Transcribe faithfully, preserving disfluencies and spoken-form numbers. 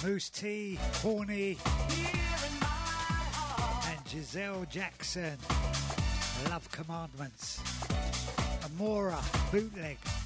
Moose T, Horny, and Giselle Jackson. Love Commandments. Amora, Bootleg.